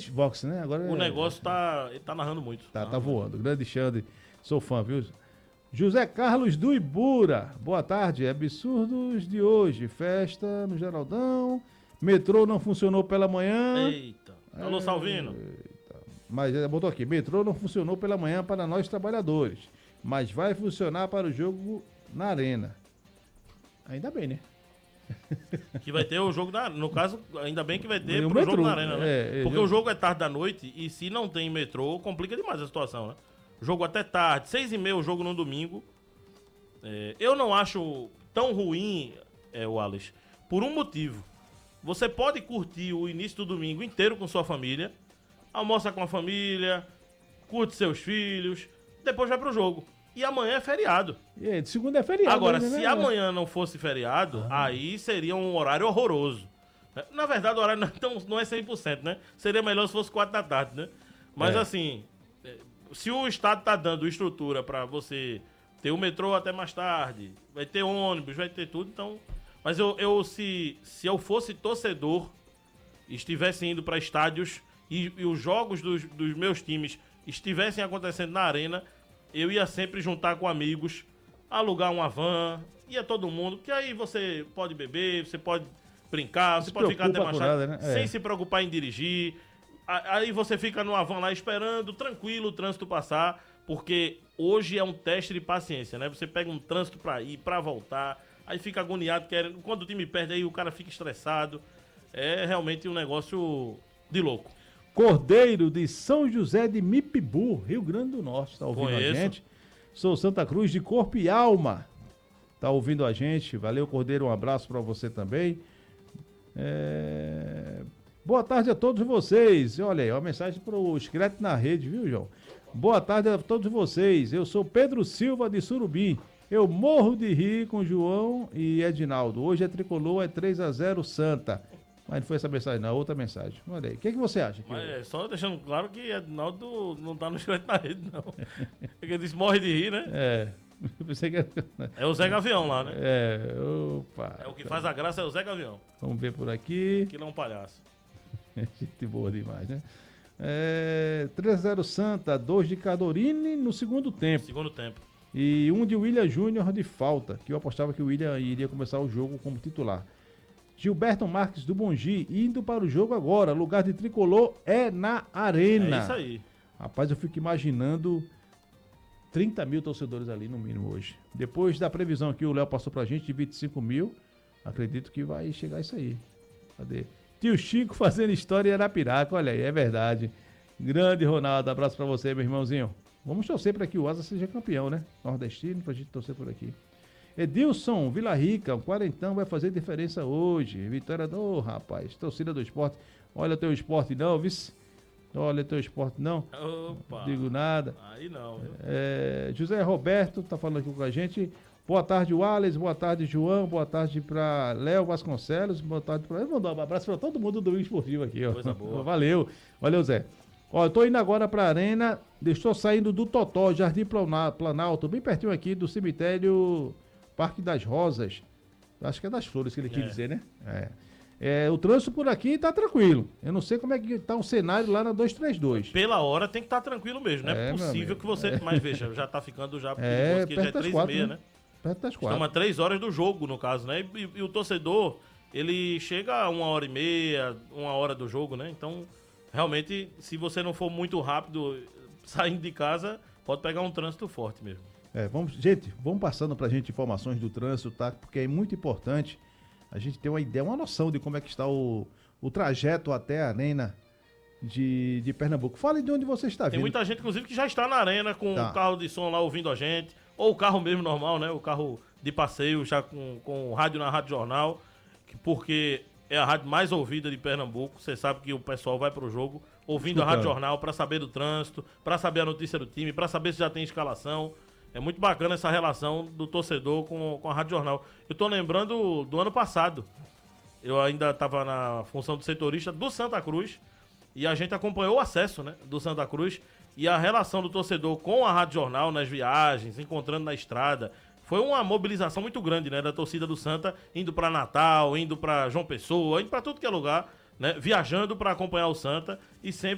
Vox, né? Agora O negócio ele tá narrando muito. Tá voando. Grande Xande, sou fã, viu? José Carlos do Ibura, boa tarde. Absurdos de hoje, festa no Geraldão, metrô não funcionou pela manhã. Eita, alô Salvino. Mas ele botou aqui, metrô não funcionou pela manhã para nós trabalhadores, mas vai funcionar para o jogo na arena. Ainda bem, né? Que vai ter o jogo no caso, ainda bem que vai ter pro metrô, jogo na arena, né? Porque eu... o jogo é tarde da noite e se não tem metrô, complica demais a situação, né? Jogo até tarde, 6h30 o jogo no domingo. Eu não acho tão ruim, Wallace, por um motivo. Você pode curtir o início do domingo inteiro com sua família, almoça com a família, curte seus filhos, depois vai pro jogo. E amanhã é feriado. De segunda é feriado. Agora, ainda, se né? amanhã não fosse feriado, aí seria um horário horroroso. Na verdade, o horário não é 100%, né? Seria melhor se fosse 4 da tarde, né? Mas assim, se o Estado tá dando estrutura pra você ter o metrô até mais tarde, vai ter ônibus, vai ter tudo, então... Mas se eu fosse torcedor, estivesse indo pra estádios e os jogos dos meus times estivessem acontecendo na arena, eu ia sempre juntar com amigos, alugar uma van, ia todo mundo, porque aí você pode beber, você pode brincar, você pode ficar até mais tarde, né? Sem se preocupar em dirigir. Aí você fica numa van lá esperando, tranquilo, o trânsito passar, porque hoje é um teste de paciência, né? Você pega um trânsito pra ir, pra voltar, aí fica agoniado, quando o time perde aí o cara fica estressado. É realmente um negócio de louco. Cordeiro de São José de Mipibu, Rio Grande do Norte, tá ouvindo a gente? Sou Santa Cruz de corpo e alma, tá ouvindo a gente? Valeu, Cordeiro, um abraço pra você também. Boa tarde a todos vocês. Olha aí, uma mensagem pro Escrete na Rede, viu, João? Boa tarde a todos vocês. Eu sou Pedro Silva de Surubim. Eu morro de rir com João e Edinaldo. Hoje é tricolor, é 3-0 Santa. Mas não foi essa mensagem, não, outra mensagem. Olha aí, o que você acha? Mas só deixando claro que Edinaldo não tá no Escrete na Rede, não. Ele disse morre de rir, né? Eu pensei que... É o Zé Gavião lá, né? Opa. O que faz a graça é o Zé Gavião. Vamos ver por aqui. Aquilo é um palhaço. Gente boa demais, né? 3-0 Santa, 2 de Cardorini no segundo tempo. Segundo tempo. E 1 de William Júnior de falta, que eu apostava que o William iria começar o jogo como titular. Gilberto Marques do Bongi, indo para o jogo agora. Lugar de tricolor é na arena. É isso aí. Rapaz, eu fico imaginando 30 mil torcedores ali no mínimo hoje. Depois da previsão que o Léo passou pra gente de 25 mil, acredito que vai chegar isso aí. Cadê? Tio Chico fazendo história em Arapiraca, olha aí, é verdade. Grande Ronaldo, abraço pra você, meu irmãozinho. Vamos torcer para que o Asa seja campeão, né? Nordestino, pra gente torcer por aqui. Edilson, Vila Rica, o quarentão vai fazer diferença hoje. Vitória do rapaz, torcida do esporte. Olha o teu esporte não, vice. Olha o teu esporte não. Opa. Digo nada. Aí não. José Roberto tá falando aqui com a gente. Boa tarde, Wallace. Boa tarde, João. Boa tarde para Léo Vasconcelos. Boa tarde para... Ele mandou um abraço para todo mundo do Domingo Esportivo aqui, ó. Coisa boa. Valeu, Zé. Ó, eu tô indo agora pra arena. Estou saindo do Totó, Jardim Planalto, bem pertinho aqui do cemitério Parque das Rosas. Acho que é das Flores que ele quis dizer, né? O trânsito por aqui tá tranquilo. Eu não sei como é que tá o cenário lá na 232. Pela hora tem que estar tranquilo mesmo. Não é possível que você... Mas veja, já tá ficando já perigoso, que já é 3h30, né? Perto das 4. Estamos a 3 horas do jogo, no caso, né? E o torcedor, ele chega a 1h30, 1 hora do jogo, né? Então, realmente, se você não for muito rápido saindo de casa, pode pegar um trânsito forte mesmo. Vamos passando pra gente informações do trânsito, tá? Porque é muito importante a gente ter uma ideia, uma noção de como é que está o trajeto até a arena de Pernambuco. Fale de onde você está vindo. Tem muita gente, inclusive, que já está na arena com o carro de som lá ouvindo a gente, ou o carro mesmo normal, né? O carro de passeio já com rádio na Rádio Jornal, porque é a rádio mais ouvida de Pernambuco. Você sabe que o pessoal vai pro jogo ouvindo a Rádio Jornal para saber do trânsito, para saber a notícia do time, para saber se já tem escalação. É muito bacana essa relação do torcedor com a Rádio Jornal. Eu tô lembrando do ano passado. Eu ainda estava na função de setorista do Santa Cruz e a gente acompanhou o acesso, né, do Santa Cruz e a relação do torcedor com a Rádio Jornal nas viagens, encontrando na estrada. Foi uma mobilização muito grande, né, da torcida do Santa, indo para Natal, indo para João Pessoa, indo para tudo que é lugar, né, viajando para acompanhar o Santa e sempre